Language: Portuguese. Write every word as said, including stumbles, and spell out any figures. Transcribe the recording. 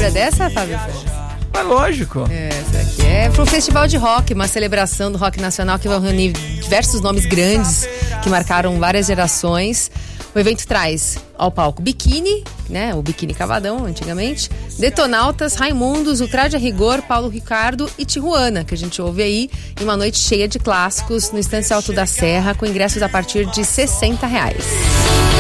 lembra dessa, Fábio? É lógico. É, essa aqui é pro Festival de Rock, uma celebração do rock nacional que vai reunir diversos nomes grandes que marcaram várias gerações. O evento traz ao palco Biquíni, né? O Biquíni Cavadão, antigamente. Detonautas, Raimundos, Ultraje a Rigor, Paulo Ricardo e Tijuana, que a gente ouve aí em uma noite cheia de clássicos no Estância Alto da Serra, com ingressos a partir de sessenta reais.